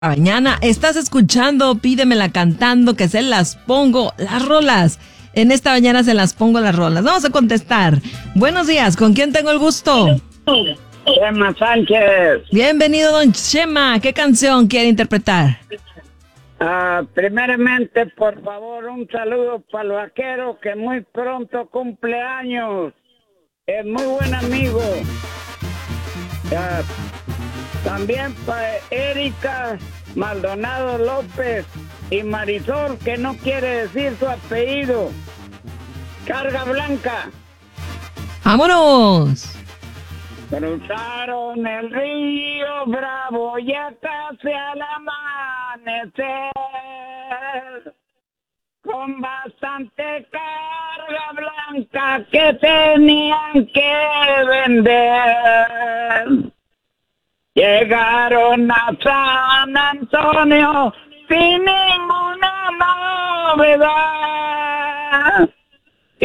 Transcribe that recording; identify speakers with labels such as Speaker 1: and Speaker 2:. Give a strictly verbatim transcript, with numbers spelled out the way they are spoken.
Speaker 1: Mañana estás escuchando Pídemela cantando, que se las pongo las rolas. En esta mañana se las pongo las rolas. Vamos a contestar. Buenos días, ¿con quién tengo el gusto?
Speaker 2: Chema Sánchez.
Speaker 1: Bienvenido, don Chema. ¿Qué canción quiere interpretar?
Speaker 2: Uh, primeramente, por favor, un saludo para el vaquero que muy pronto cumple años. Es muy buen amigo. Uh, También para Erika Maldonado López y Marisol, que no quiere decir su apellido. Carga Blanca.
Speaker 1: ¡Vámonos!
Speaker 2: Cruzaron el río Bravo ya casi al amanecer, con bastante carga blanca que tenían que vender. Llegaron a San Antonio sin ninguna novedad.